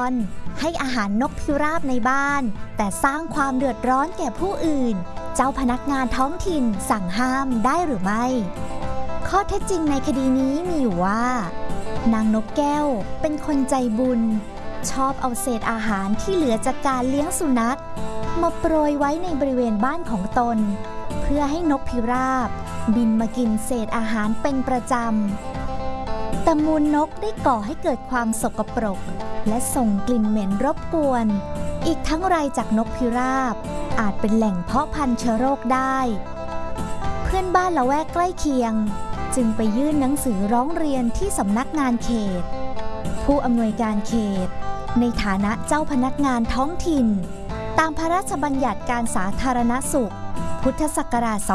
รให้อาหารนกพิราบในบ้านแต่สร้างความเดือดร้อนแก่ผู้อื่นเจ้าพนักงานท้องถิ่นสั่งห้ามได้หรือไม่ข้อเท็จจริงในคดีนี้มีอยู่ว่านางนกแก้วเป็นคนใจบุญชอบเอาเศษอาหารที่เหลือจากการเลี้ยงสุนัขมาโปรยไว้ในบริเวณบ้านของตนเพื่อให้นกพิราบบินมากินเศษอาหารเป็นประจำแต่มูลนกได้ก่อให้เกิดความสกปรกและส่งกลิ่นเหม็นรบกวนอีกทั้งไรจากนกพิราบอาจเป็นแหล่งเพาะพันธุ์เชื้อโรคได้เพื่อนบ้านละแวกใกล้เคียงจึงไปยื่นหนังสือร้องเรียนที่สำนักงานเขตผู้อำนวยการเขตในฐานะเจ้าพนักงานท้องถิ่นตามพระราชบัญญัติการสาธารณสุขพุทธศักราช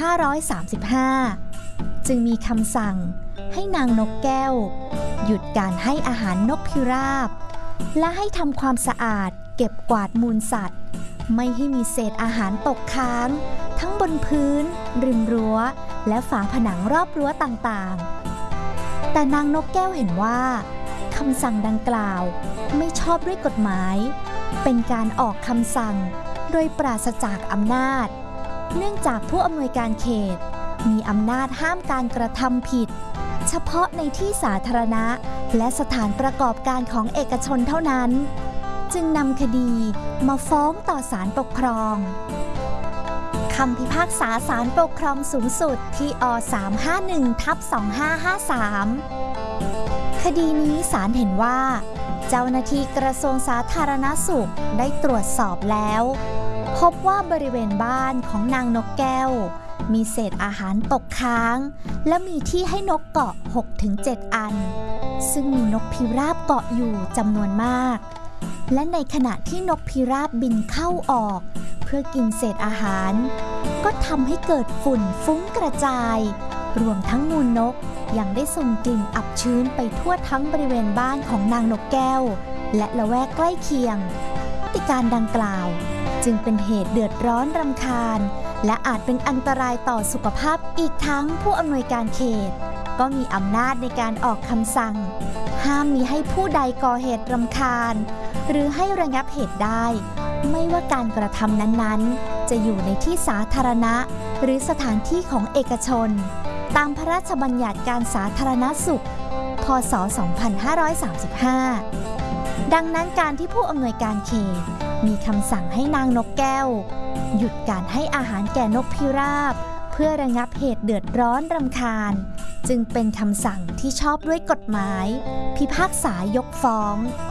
2535 จึงมีคำสั่งให้นางนกแก้วหยุดการให้อาหารนกพิราบและให้ทำความสะอาดเก็บกวาดมูลสัตว์ไม่ให้มีเศษอาหารตกค้างทั้งบนพื้นริมรั้วและฝาผนังรอบรั้วต่างๆแต่นางนกแก้วเห็นว่าคำสั่งดังกล่าวไม่ชอบด้วยกฎหมายเป็นการออกคำสั่งโดยปราศจากอำนาจเนื่องจากผู้อำนวยการเขตมีอำนาจห้ามการกระทำผิดเฉพาะในที่สาธารณะและสถานประกอบการของเอกชนเท่านั้นจึงนำคดีมาฟ้องต่อศาลปกครองคำพิพากษาศาลปกครองสูงสุดที่อ 351/2553 คดีนี้ศาลเห็นว่าเจ้าหน้าที่กระทรวงสาธารณสุขได้ตรวจสอบแล้วพบว่าบริเวณบ้านของนางนกแก้วมีเศษอาหารตกค้างและมีที่ให้นกเกาะ 6-7 อันซึ่งมีนกพิราบเกาะอยู่จำนวนมากและในขณะที่นกพิราบบินเข้าออกเพื่อกินเศษอาหารก็ทำให้เกิดฝุ่นฟุ้งกระจายรวมทั้งมูลนกยังได้ส่งกลิ่นอับชื้นไปทั่วทั้งบริเวณบ้านของนางนกแก้วและละแวกใกล้เคียงพฤติการดังกล่าวจึงเป็นเหตุเดือดร้อนรำคาญและอาจเป็นอันตรายต่อสุขภาพอีกทั้งผู้อำนวยการเขตก็มีอำนาจในการออกคำสั่งห้ามมิให้ผู้ใดก่อเหตุรำคาญหรือให้ระงับเหตุได้ไม่ว่าการกระทำนั้นๆจะอยู่ในที่สาธารณะหรือสถานที่ของเอกชนตามพระราชบัญญัติการสาธารณสุขพ.ศ. 2535 ดังนั้นการที่ผู้อำนวยการเขตมีคำสั่งให้นางนกแก้วหยุดการให้อาหารแก่นกพิราบเพื่อระงับเหตุเดือดร้อนรำคาญจึงเป็นคำสั่งที่ชอบด้วยกฎหมายพิพากษายกฟ้อง